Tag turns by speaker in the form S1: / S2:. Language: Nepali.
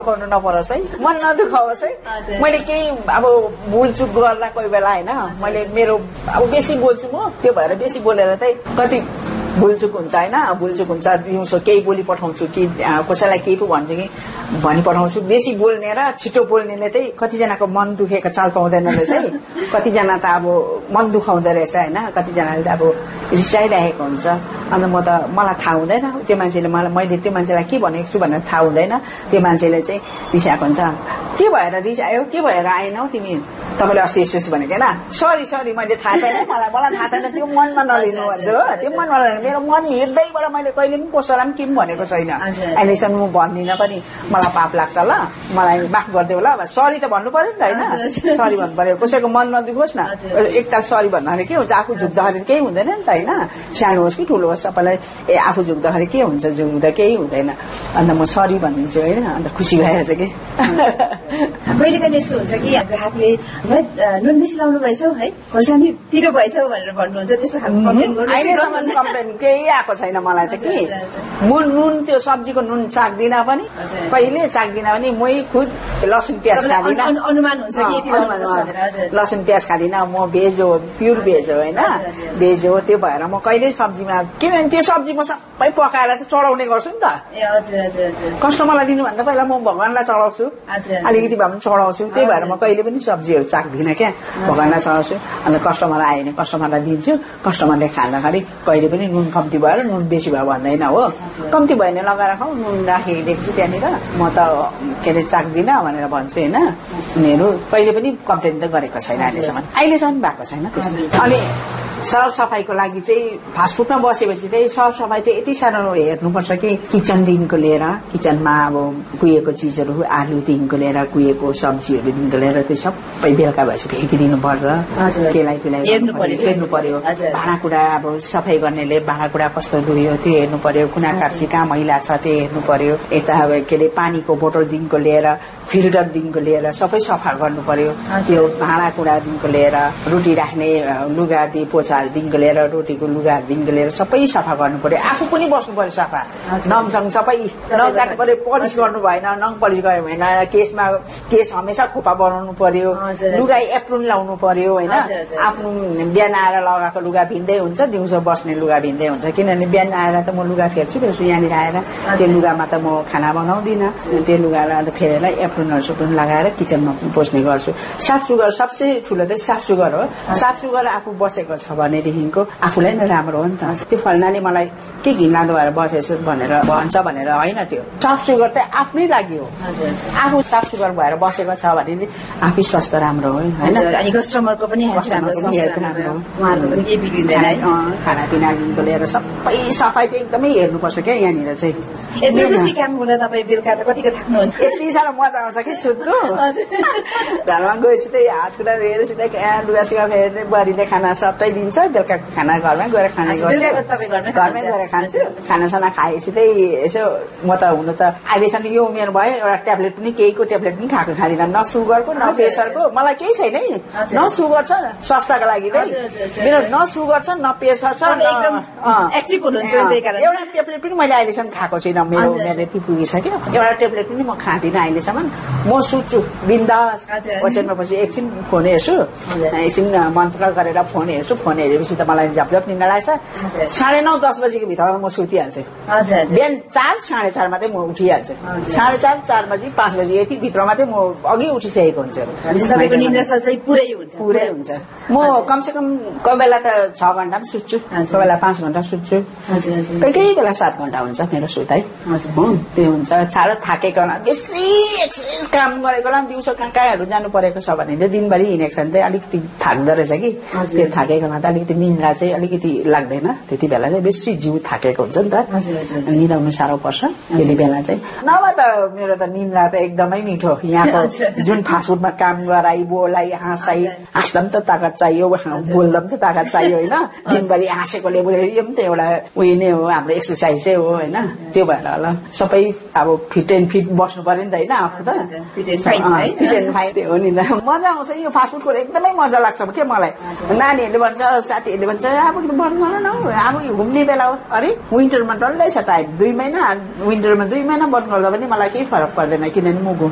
S1: गर्नु नपरोस् है, मन नदुखाओस् है। मैले केही अब भुलचुक गर्दा कोही बेला होइन, मैले मेरो अब बेसी बोल्छु म, त्यो भएर बेसी बोलेर चाहिँ कति भुलचुक हुन्छ होइन, भुलचुक हुन्छ। दिउँसो केही बोली पठाउँछु कि कसैलाई केही पो भन्छु कि भनी पठाउँछु। बेसी बोल्ने र छिटो बोल्नेले चाहिँ कतिजनाको मन दुखेको चाल पाउँदैन रहेछ है, कतिजना त अब मन दुखाउँदो रहेछ होइन, कतिजनाले त अब रिसाइरहेको हुन्छ। अन्त म त मलाई थाहा हुँदैन त्यो मान्छेले मैले त्यो मान्छेलाई के भनेको छु भनेर थाहा हुँदैन। त्यो मान्छेले चाहिँ रिसाएको हुन्छ, के भएर रिसायो, के भएर आएनौ तिमी, तपाईँले अस्ति यसो भनेको होइन, सरी सरी मैले थाहा छैन, मलाई थाहा छैन, त्यो मनमा नलिनु भन्छ हो। त्यो मनमा नलिनु, मेरो मन हृदयबाट मैले कहिले पनि कसैलाई पनि के पनि भनेको छैन अहिलेसम्म। म भन्दिनँ पनि, मलाई पाप लाग्छ ल, मलाई माफ गरिदेऊ ल, सरी त भन्नु पर्यो नि त होइन, सरी भन्नु पर्यो। कसैको मन नदुखोस् न, एकताल सरी भन्दाखेरि के हुन्छ, आफू झुक्दाखेरि केही हुँदैन नि त होइन, सानो होस् कि ठुलो होस् सबैलाई आफू झुक्दाखेरि के हुन्छ, झुक्दा केही हुँदैन। अन्त म सरी भनिदिन्छु होइन, अन्त खुसी भइहाल्छ कि।
S2: कहिले कहिले यस्तो हुन्छ कि ग्राहकले नुन बेसी लाउनु भएछ है, खोर्सानी पिरो भएछ भनेर भन्नुहुन्छ, त्यस्तो खालको कम्प्लेन गर्नु?
S1: अहिलेसम्म कम्प्लेन केही आएको छैन मलाई त कि। म नुन त्यो सब्जीको नुन चाख्दिनँ पनि, कहिले चाख्दिनँ पनि, मै खुद लसुन प्याज खाँदिनँ।
S2: अनुमान हुन्छ कि
S1: लसुन प्याज खाँदिनँ म, भेज हो, प्योर भेज हो होइन, भेज हो। त्यो भएर म कहिल्यै सब्जीमा, किनभने त्यो सब्जी म सबै पकाएर त चढाउने गर्छु नि त। कस्टमरलाई दिनुभन्दा पहिला म भगवानलाई चढाउँछु, अलिकति भए पनि चढाउँछु। त्यही भएर म कहिले पनि सब्जीहरू चाख्दिनँ क्या, भगवानलाई चढाउँछु। अन्त कस्टमर आयो भने कस्टमरलाई दिन्छु, कस्टमरले खाँदाखेरि कहिले पनि नुन कम्ती भयो र नुन बेसी भयो भन्दैन हो, कम्ती भयो भने लगाएर खाऊ, नुन राखिदिएको छु त्यहाँनिर, म त के अरे चाख्दिनँ भनेर भन्छु होइन। उनीहरू कहिले पनि कम्प्लेन त गरेको छैन अहिलेसम्म भएको छैन। अनि सरसफाइको लागि चाहिँ फास्टफुडमा बसेपछि चाहिँ सरसफाइ चाहिँ यति साह्रो हेर्नुपर्छ कि किचनदेखिको लिएर, किचनमा अब कुहिएको चिजहरू, आलुदेखिको लिएर कुहिएको सब्जीहरूदेखिको लिएर त्यो सबै बेलुका भएपछि फ्याँकिदिनु पर्छ, केलाई त्यसलाई हेर्नु पर्यो। भाँडाकुँडा अब सफाइ गर्नेले भाँडाकुँडा कस्तो धुयो त्यो हेर्नु पर्यो, कुना काप्ची कहाँ मैला छ त्यो हेर्नु पर्यो। यता अब के अरे पानीको बोतलदेखिको लिएर, फिल्टरदेखिको लिएर सबै सफा गर्नु पर्यो। त्यो भाँडाकुँडादेखिको लिएर, रोटी राख्ने लुगादेखि पोचाहरूदेखिको लिएर, रोटीको लुगाहरूदेखिको लिएर सबै सफा गर्नु पर्यो। आफू पनि बस्नु पर्यो सफा, नङसँग सबै नङ काट्नु पर्यो, पलिस गर्नु भएन, नङ पलिस गर्यो भने केस हमेसा खोपा बनाउनु पर्यो, लुगा एप्रुन लाउनु पर्यो होइन। आफ्नो बिहान आएर लगाएको लुगा भिन्दै हुन्छ, दिउँसो बस्ने लुगा भिन्दै हुन्छ, किनभने बिहान आएर त म लुगा फेर्छु यहाँनिर आएर, त्यो लुगामा त म खाना बनाउँदिनँ, त्यो लुगालाई अन्त फेरेर एप्रुनहरू सुप्रुन लगाएर किचनमा पस्ने गर्छु। साफ सुग्घर सबसे ठुलो चाहिँ साफ सुग्घर हो। साफ सुग्घर आफू बसेको छ भनेदेखिको आफूलाई नै राम्रो हो नि त। त्यो फल्नाले मलाई के घिनलाग्दो भएर बसेछ भनेर भन्छ भनेर होइन, त्यो साफ सुग्घर चाहिँ आफ्नै लागि हो। आफू साफ सुग्घर भएर बसेको छ भने आफै स्वास्थ्य राम्रो हो होइन,
S2: अनि कस्टमरको पनि हेल्थ राम्रो हो।
S1: खानापिनादेखिको लिएर सबै सफाइ चाहिँ एकदमै हेर्नुपर्छ क्या यहाँनिर चाहिँ।
S2: यति बेसी काम गर्दा तपाईँ बेलुका त कतिको थाक्नुहुन्छ?
S1: यति साह्रो मजा आउँछ कि सुत्नु, घरमा गएपछि हात खुट्टा धोएर सिधै लुगा सुगा फेर्ने, बुहारीले खाना सबै दिन्छ, बेलुकाको खाना घरमै गएर खाने गर्छु, घरमै गएर खान्छु। खानासाना खाएपछि चाहिँ यसो म त हुनु त अहिलेसम्म यो उमेर भयो, एउटा ट्याब्लेट पनि केहीको ट्याब्लेट पनि खाएको खाँदिनँ, न सुगरको न प्रेसरको, मलाई केही छैन है, न सुगर छ स्वास्थ्यको लागि चाहिँ मेरो, न सुगर छ न प्रेसर छ,
S2: एकदम एक्टिभ हुनुहुन्छ।
S1: एउटा ट्याब्लेट पनि मैले अहिलेसम्म खाएको छैन, मेरो उमेर यति पुगिसक्यो, एउटा ट्याब्लेट पनि म खाँदिनँ अहिलेसम्म। म सुत्छु बिन्दास, ओछ्यानमा पछि एकछिन फोन हेर्छु, एकछिन मन्त्र गरेर फोन हेर्छु, फोन हेरेपछि त मलाई झपझप निन्द्रा लाग्छ। 9:30 10 बजीको भित्रमा म सुतिहाल्छु, बिहान 4 साढे 4 मात्रै म उठिहाल्छु, 4:30 4 बजी 5 बजी यति भित्रमा चाहिँ म अघि उठिसकेको हुन्छु।
S2: सबैको निन्द्रा चाहिँ पुरै हुन्छ।
S1: म कमसेकम कोही बेला त 6 घण्टा पनि सुत्छु, कोही बेला 5 घण्टा सुत्छु, कोही बेला 7 घण्टा हुन्छ मेरो सुताइ। त्यो हुन्छ साह्रो थाकेको बेसी एक्सर्साइज काम गरेको दिउँसो कहाँहरू जानु परेको छ भने दिनभरि हिँडेको छ भने चाहिँ अलिकति थाक्दो रहेछ कि, त्यो थाकेकोमा त अलिकति निन्द्रा चाहिँ अलिकति लाग्दैन, त्यति बेला चाहिँ बेसी जिउ थाकेको हुन्छ नि त, निदाउनु साह्रो पर्छ त्यति बेला चाहिँ। नभए त मेरो त निन्द्रा त एकदमै मिठो। यहाँको जुन फास्टफुडमा काम गराई बोलाई हाँसाई, हाँस्दा पनि त ताकत चाहियो, बोल्दा पनि त ताकत चाहियो होइन, दिनभरि हाँसेकोले यो पनि त एउटा उयो नै हो, हाम्रो एक्सर्साइजै हो होइन। त्यो भएर होला सबै अब फिट एन्ड फिट बस्नु पर्यो नि त होइन, आफू त
S2: फिट एन्ड फाइन
S1: हो नि त मजा आउँछ यो फास्ट फुडको एकदमै मजा लाग्छ के मलाई नानीहरूले भन्छ साथीहरूले भन्छ अब बन्द गर न अब घुम्ने बेला हो अरे विन्टरमा डल्लै छ टाइम 2 महिना विन्टरमा 2 महिना बन्द गर्दा पनि मलाई केही फरक पर्दैन किनभने म